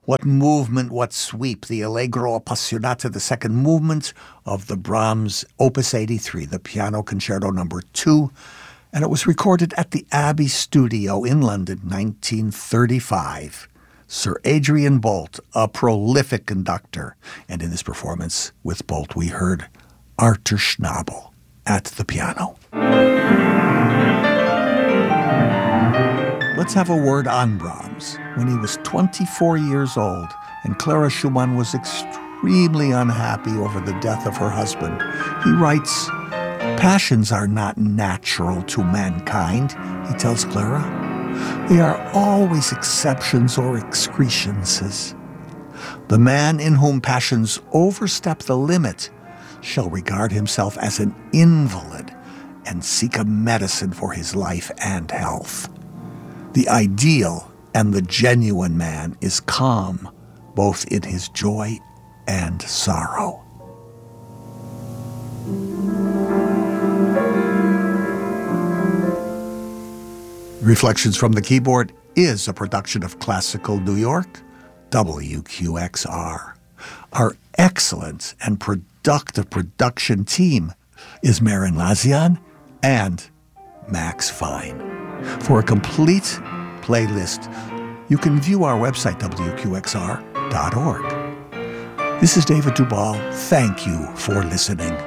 What movement, what sweep, the Allegro Appassionata, the second movement of the Brahms Opus 83, the Piano Concerto No. 2, and it was recorded at the Abbey Studio in London, 1935. Sir Adrian Boult, a prolific conductor, and in this performance with Boult we heard Arthur Schnabel at the piano. Let's have a word on Brahms. When he was 24 years old and Clara Schumann was extremely unhappy over the death of her husband, he writes, "Passions are not natural to mankind," he tells Clara. "They are always exceptions or excrescences. The man in whom passions overstep the limit shall regard himself as an invalid and seek a medicine for his life and health. The ideal and the genuine man is calm, both in his joy and sorrow." Reflections from the Keyboard is a production of Classical New York, WQXR. Our excellent and productive production team is Marin Lazian and Max Fine. For a complete playlist, you can view our website, WQXR.org. This is David Duvall. Thank you for listening.